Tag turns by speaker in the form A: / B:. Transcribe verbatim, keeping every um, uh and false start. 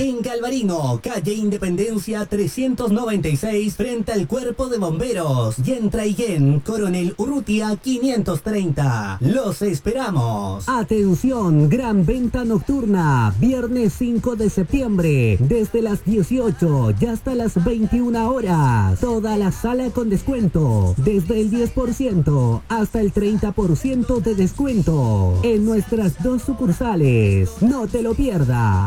A: En Galvarino, calle Independencia trescientos noventa y seis, frente al Cuerpo de Bomberos. Y en Traillén, Coronel Urrutia quinientos treinta. Los esperamos.
B: Atención, gran venta nocturna, viernes cinco de septiembre, desde las dieciocho y hasta las veintiuna horas. Toda la sala con descuento, desde el diez por ciento hasta el treinta por ciento de descuento en nuestras dos sucursales. No te lo pierdas.